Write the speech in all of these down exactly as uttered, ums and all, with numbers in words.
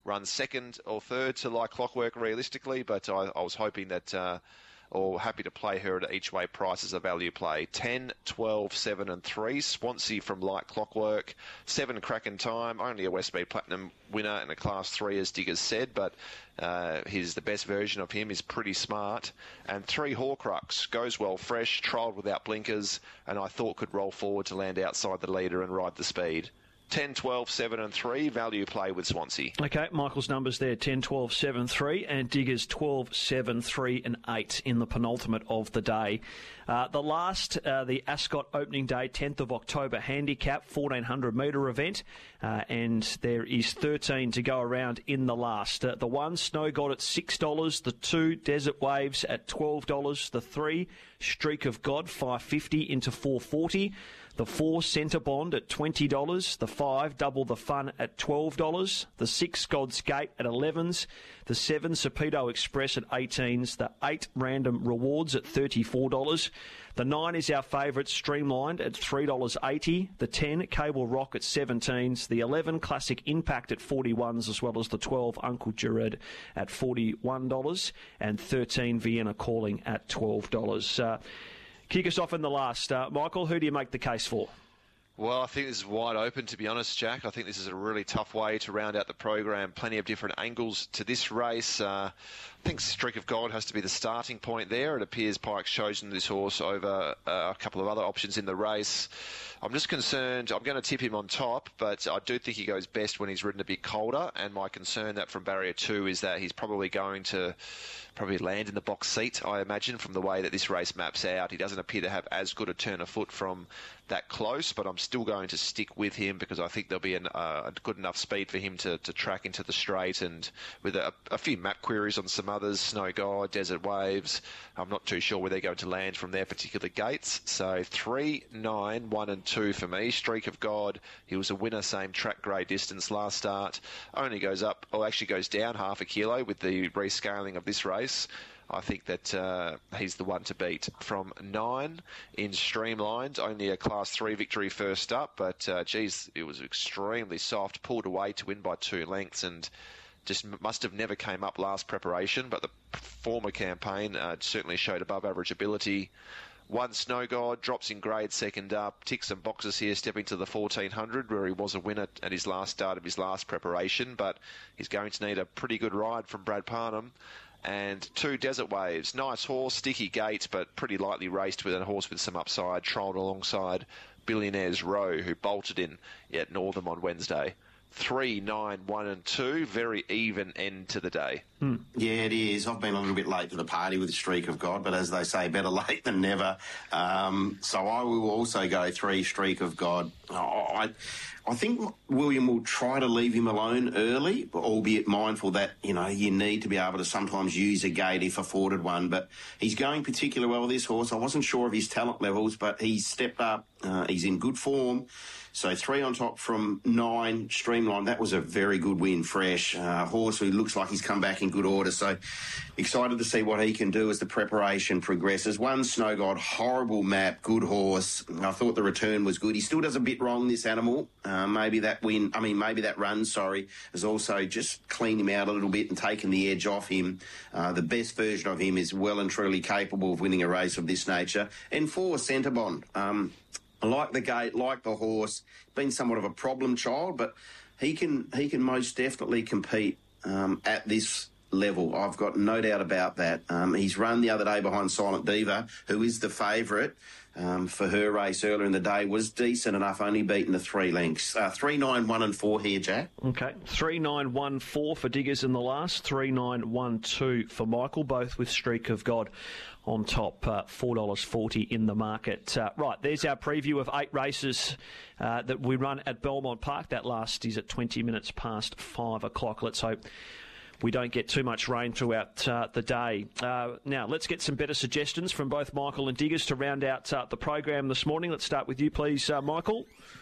run second or third to Like Clockwork realistically, but I, I was hoping that, uh, or happy to play her at each way price as a value play. ten, twelve, seven and three. Swansea from Like Clockwork. seven Kraken Time. Only a Westmead Platinum winner in a Class three, as Diggers said, but uh, he's the best version of him. He's pretty smart. And three Horcrux. Goes well fresh, trialled without blinkers, and I thought could roll forward to land outside the leader and ride the speed. ten, twelve, seven and three, value play with Swansea. Okay, Michael's numbers there, ten, twelve, seven, three, and Diggers twelve, seven, three and eight in the penultimate of the day. Uh, the last, uh, the Ascot opening day, tenth of October handicap, fourteen hundred metre event, uh, and there is thirteen to go around in the last. Uh, the one, Snow God at six dollars, the two, Desert Waves at twelve dollars, the three, Streak of God, five fifty into four forty, the four, Centre Bond at twenty dollars, the five, Double the Fun at twelve dollars, the six, God's Gate at elevens, the seven, Serpedo Express at eighteens, the eight, Random Rewards at thirty-four dollars, the nine is our favourite, Streamlined at three dollars eighty, the ten, Cable Rock at seventeens, the eleven, Classic Impact at forty-ones, as well as the twelve, Uncle Jared at forty-one dollars, and thirteen, Vienna Calling at twelve dollars. Uh, kick us off in the last. Uh, Michael, who do you make the case for? Well, I think this is wide open, to be honest, Jack. I think this is a really tough way to round out the program. Plenty of different angles to this race. Uh, I think Streak of God has to be the starting point there. It appears Pike's chosen this horse over uh, a couple of other options in the race. I'm just concerned. I'm going to tip him on top, but I do think he goes best when he's ridden a bit colder. And my concern that from barrier two is that he's probably going to probably land in the box seat, I imagine, from the way that this race maps out. He doesn't appear to have as good a turn of foot from that close, but I'm still going to stick with him because I think there'll be an, uh, a good enough speed for him to, to track into the straight, and with a, a few map queries on some others, Snow God, Desert Waves, I'm not too sure where they're going to land from their particular gates. So three, nine, one and two for me. Streak of God, he was a winner, same track grey distance last start, only goes up, or actually goes down half a kilo with the rescaling of this race. I think that uh, he's the one to beat. From nine in Streamlined, only a Class three victory first up, but uh, geez, it was extremely soft, pulled away to win by two lengths, and just must have never came up last preparation, but the former campaign uh, certainly showed above average ability. One, Snow God, drops in grade second up, ticks some boxes here, stepping to the fourteen hundred, where he was a winner at his last start of his last preparation, but he's going to need a pretty good ride from Brad Parnham. And two, Desert Waves. Nice horse, sticky gate, but pretty lightly raced with a horse with some upside, trialled alongside Billionaire's Row, who bolted in at Northam on Wednesday. Three, nine, one and two. Very even end to the day. Hmm. Yeah, it is. I've been a little bit late to the party with Streak of God, but as they say, better late than never. Um, so I will also go three, Streak of God. Oh, I, I think William will try to leave him alone early, albeit mindful that, you know, you need to be able to sometimes use a gate if afforded one. But he's going particularly well, this horse. I wasn't sure of his talent levels, but he's stepped up. Uh, he's in good form. So three on top from nine, Streamlined. That was a very good win, fresh. Uh, horse who looks like he's come back in good order. So excited to see what he can do as the preparation progresses. One, Snow God, horrible map, good horse. I thought the return was good. He still does a bit wrong, this animal. Uh, maybe that win, I mean, maybe that run, sorry, has also just cleaned him out a little bit and taken the edge off him. Uh, the best version of him is well and truly capable of winning a race of this nature. And four, Centre Bond. Um, I like the gate, like the horse. Been somewhat of a problem child, but he can he can most definitely compete um, at this level. I've got no doubt about that. Um, he's run the other day behind Silent Diva, who is the favourite um, for her race earlier in the day. Was decent enough, only beaten the three lengths. Uh, three, nine, one and four here, Jack. Okay, three, nine, one, four for Diggers in the last. Three, nine, one, two for Michael, both with Streak of God on top, uh, four dollars forty in the market. Uh, right, there's our preview of eight races uh, that we run at Belmont Park. That last is at twenty minutes past five o'clock. Let's hope we don't get too much rain throughout uh, the day. Uh, now, let's get some better suggestions from both Michael and Diggers to round out uh, the program this morning. Let's start with you, please, uh, Michael.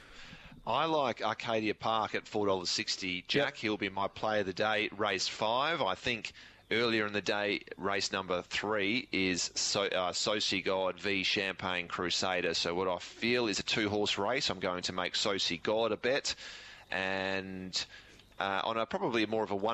I like Arcadia Park at four dollars sixty. Jack, yep. He'll be my play of the day, race five. I think earlier in the day, race number three is so, uh, Soci God v Champagne Crusader. So what I feel is a two-horse race. I'm going to make Soci God a bet. And uh, on a probably more of a one